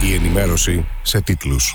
Η ενημέρωση σε τίτλους.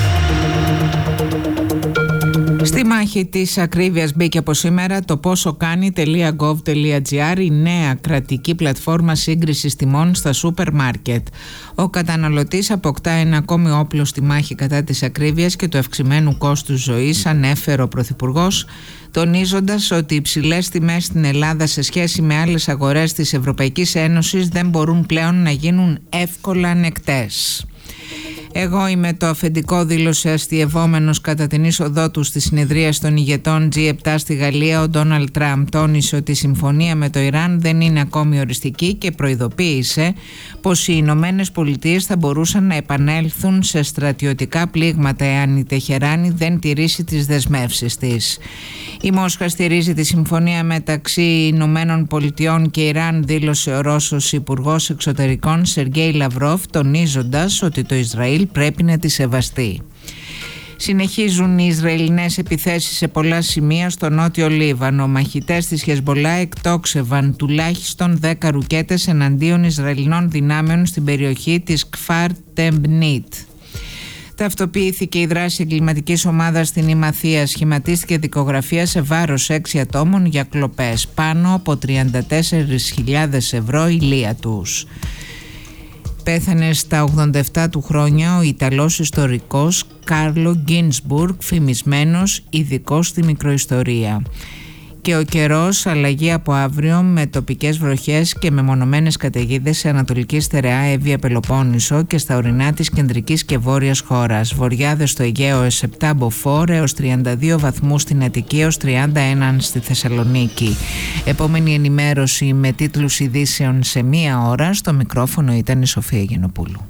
Στη μάχη της ακρίβειας μπήκε από σήμερα το πόσοκάνει.gov.gr, η νέα κρατική πλατφόρμα σύγκρισης τιμών στα σούπερ μάρκετ. Ο καταναλωτής αποκτά ένα ακόμη όπλο στη μάχη κατά της ακρίβειας και του αυξημένου κόστους ζωής, ανέφερε ο Πρωθυπουργός, τονίζοντας ότι οι υψηλές τιμές στην Ελλάδα σε σχέση με άλλες αγορές της Ευρωπαϊκής Ένωσης δεν μπορούν πλέον να γίνουν εύκολα ανεκτές. «Εγώ είμαι το αφεντικό», δήλωσε αστειευόμενος κατά την είσοδό του στη συνεδρία των ηγετών G7 στη Γαλλία. Ο Ντόναλντ Τραμπ τόνισε ότι η συμφωνία με το Ιράν δεν είναι ακόμη οριστική και προειδοποίησε πως οι Ηνωμένες Πολιτείες θα μπορούσαν να επανέλθουν σε στρατιωτικά πλήγματα εάν η Τεχεράνη δεν τηρήσει τις δεσμεύσεις της. Η Μόσχα στηρίζει τη συμφωνία μεταξύ Ηνωμένων Πολιτειών και Ιράν, δήλωσε ο Ρώσος Υπουργός Εξωτερικών Σεργέη Λαυρόφ, τονίζοντας ότι το Ισραήλ πρέπει να τη σεβαστεί. Συνεχίζουν οι Ισραηλινές επιθέσεις σε πολλά σημεία στο νότιο Λίβανο. Μαχητές της Χεσμπολά εκτόξευαν τουλάχιστον 10 ρουκέτες εναντίον Ισραηλινών δυνάμεων στην περιοχή της Κφάρ Τεμπνίτ. Ταυτοποιήθηκε η δράση εγκληματικής ομάδας στην Ημαθία. Σχηματίστηκε δικογραφία σε βάρος 6 ατόμων για κλοπές. Πάνω από 34.000 ευρώ η λία τους. Πέθανε στα 87 του χρόνια ο Ιταλός ιστορικός Κάρλο Γκίνσμπουργκ, φημισμένος ειδικός στη μικροϊστορία. Και ο καιρός, αλλαγή από αύριο με τοπικές βροχές και μεμονωμένες καταιγίδες σε Ανατολική Στερεά, Εύβοια, Πελοπόννησο και στα ορεινά της κεντρικής και βόρειας χώρας. Βοριάδες στο Αιγαίο έως 7 μποφόρ, έως 32 βαθμούς στην Αττική, έως 31 στη Θεσσαλονίκη. Επόμενη ενημέρωση με τίτλους ειδήσεων σε 1 ώρα. Στο μικρόφωνο ήταν η Σοφία Γενοπούλου.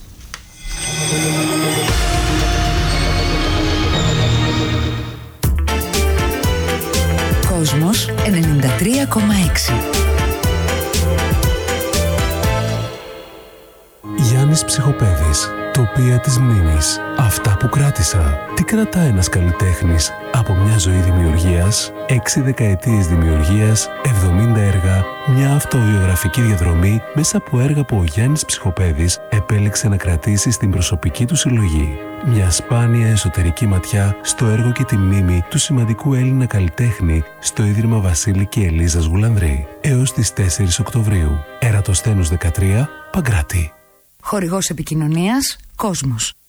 Κόσμος 93,6. Γιάννης Ψυχοπαίδης. Τοπία της μνήμης. Αυτά που κράτησα. Τι κρατά ένας καλλιτέχνης από μια ζωή δημιουργίας, 6 δεκαετίες δημιουργίας, 70 έργα, μια αυτοβιογραφική διαδρομή μέσα από έργα που ο Γιάννης Ψυχοπαίδης επέλεξε να κρατήσει στην προσωπική του συλλογή. Μια σπάνια εσωτερική ματιά στο έργο και τη μνήμη του σημαντικού Έλληνα καλλιτέχνη στο Ίδρυμα Βασίλη και Ελίζας Γουλανδρή. Έως τις 4 Οκτωβρίου. Ερατοσθένους 13, Παγκράτη. Χορηγός επικοινωνίας, Κόσμος.